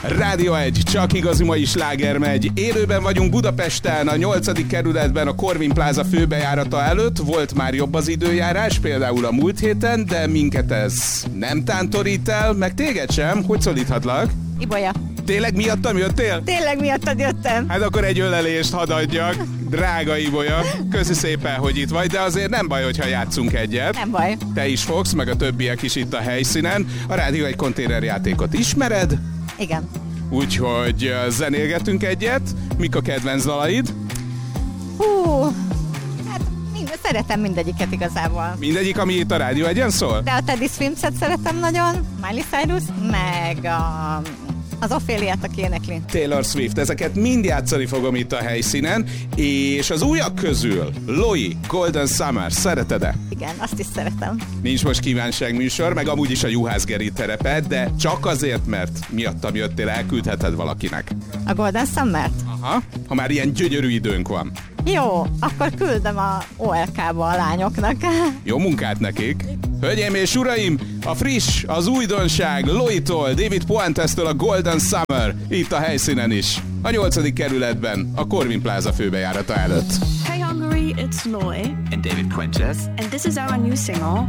Rádió 1, csak igazi mai sláger megy. Élőben vagyunk Budapesten, a 8. kerületben, a Corvin Plaza főbejárata előtt. Volt már jobb az időjárás, például a múlt héten, de minket ez nem tántorít el, meg téged sem. Hogy szólíthatlak? Ibolya. Tényleg miattam jöttél? Tényleg miattad jöttem. Hát akkor egy ölelést hadd adjak. Drága Ibolya, köszi szépen, hogy itt vagy, de azért nem baj, hogyha játszunk egyet. Nem baj. Te is fogsz, meg a többiek is itt a helyszínen. A Rádió egy konténerjátékot ismered? Igen. Úgyhogy zenélgetünk egyet. Mik a kedvenc dalaid? Hát szeretem mindegyiket igazából. Mindegyik, ami itt a Rádió egyen szól? De a Teddy Swims-et szeretem nagyon, Miley Cyrus, meg az Ophéliát, aki énekli. Taylor Swift, ezeket mind játszani fogom itt a helyszínen, és az újak közül Loi, Golden Summer, szereted-e? Igen, azt is szeretem. Nincs most kívánságműsor, meg amúgy is a Juhász Geri terepe, de csak azért, mert miattam jöttél, elküldheted valakinek. A Golden Summer-t? Aha, ha már ilyen gyönyörű időnk van. Jó, akkor küldöm a OLK-ba a lányoknak. Jó munkát nekik! Hölgyeim és uraim, a friss, az újdonság Loitól, David Puentestől a Golden Summer itt a helyszínen is. A 8. kerületben, a Corvin Plaza főbejárata előtt. Hey Hungary, it's Loy and David Puentes, and this is our new single